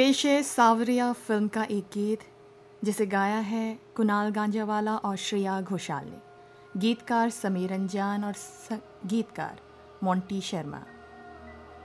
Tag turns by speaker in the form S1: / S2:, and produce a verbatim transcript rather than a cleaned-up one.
S1: पेश है सावरिया फिल्म का एक गीत जिसे गाया है कुणाल गांजावाला और श्रेया घोषाल ने। गीतकार समीर रंजान और गीतकार मोंटी शर्मा।